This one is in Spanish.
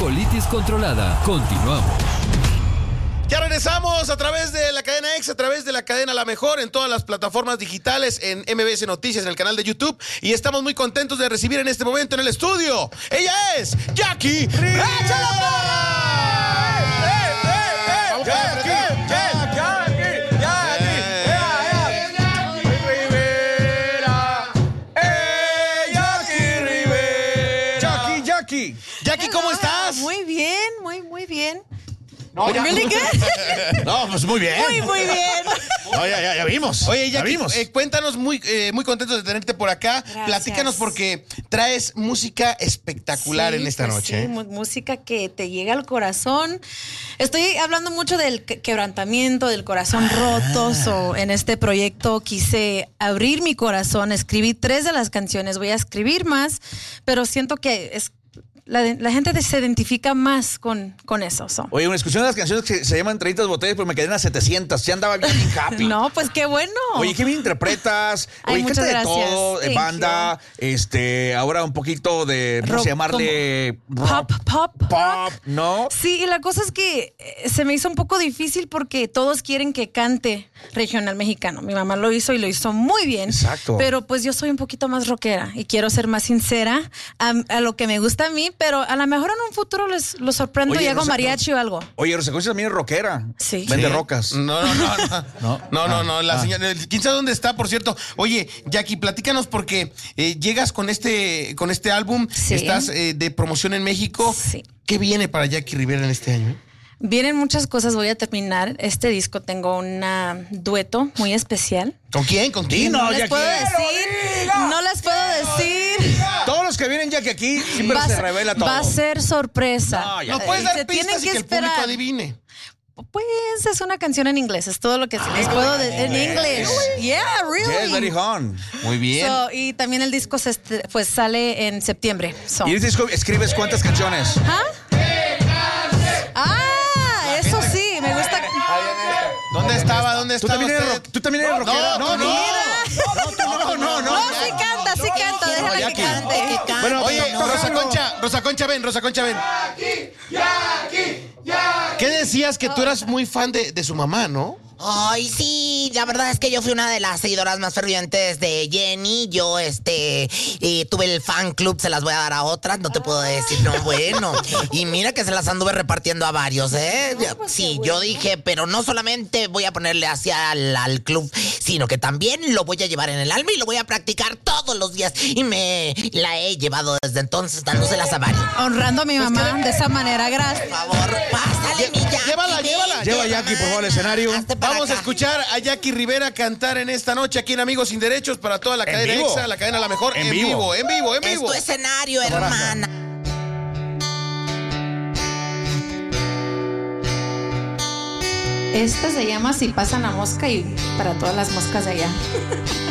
colitis controlada. Continuamos. Ya regresamos a través de la cadena X, a través de la cadena La Mejor, en todas las plataformas digitales, en MBS Noticias, en el canal de YouTube. Y estamos muy contentos de recibir en este momento en el estudio. Ella es Jackie Rivera. Jackie, ¿cómo estás? Muy bien, muy bien. No, ya. Really good. No, pues muy bien. Muy bien. No, ya vimos. Oye, ya Jackie, vimos. Cuéntanos, muy contentos de tenerte por acá. Gracias. Platícanos porque traes música espectacular en esta pues noche. Sí, música que te llega al corazón. Estoy hablando mucho del quebrantamiento, del corazón roto. So, en este proyecto quise abrir mi corazón. Escribí 3 de las canciones. Voy a escribir más, pero siento que la gente se identifica más con eso. So. Oye, una discusión de las canciones que se llaman 30 botellas, pero me quedé en las 700. Ya andaba bien happy. No, pues qué bueno. Oye, qué bien interpretas. Ay, Oye, muchas canta de gracias. todo, Thank banda, ahora un poquito de, vamos a llamarle pop, ¿no? Sí, y la cosa es que se me hizo un poco difícil porque todos quieren que cante regional mexicano. Mi mamá lo hizo y lo hizo muy bien. Exacto. Pero pues yo soy un poquito más rockera y quiero ser más sincera a lo que me gusta a mí, pero a lo mejor en un futuro los sorprendo y hago mariachi o algo. Oye, Rosa Concha también es rockera. Sí. Vende rocas. No. La señora, quién sabe dónde está, por cierto. Oye, Jackie, platícanos porque llegas con este álbum, Sí. estás de promoción en México. Sí. ¿Qué viene para Jackie Rivera en este año? Vienen muchas cosas, voy a terminar este disco, tengo un dueto muy especial. ¿Con quién? No les puedo decir. Todos los que vienen Jackie aquí siempre se revela todo. Va a ser sorpresa. No, ya. No puedes dar Se tienen pistas y que el público adivine. Pues es una canción en inglés, es todo lo que les puedo decir. En inglés. Yeah, really. Yes, very on. Muy bien. So, y también el disco pues sale en septiembre. So. ¿Y en este disco escribes cuántas canciones? Eso sí, me gusta. ¿Dónde estaba? ¿Tú también eres rockera? No. No, sí canta, déjala que Jackie. cante. Bueno, Oye, Rosa Concha, ven. ¿Qué decías que tú eras muy fan de su mamá, no? Ay, sí, la verdad es que yo fui una de las seguidoras más fervientes de Jenny. Yo, tuve el fan club, se las voy a dar a otras, no te puedo decir, no, bueno. Y mira que se las anduve repartiendo a varios, ¿eh? Sí, yo dije, pero no solamente voy a ponerle hacia al club, sino que también lo voy a llevar en el alma y lo voy a practicar todos los días. Y me la he llevado desde entonces, dándoselas a varios. Honrando a mi mamá de esa manera, gracias. Por favor, pásale, mi Jackie. Llévala. Lleva a Jackie, por favor, al escenario. Vamos a escuchar a Jackie Rivera cantar en esta noche aquí en Amigos Sin Derechos para toda la cadena vivo. EXA, la cadena La Mejor, En en vivo. vivo. Es tu escenario, hermana. Esta se llama Si pasa la mosca y para todas las moscas de allá.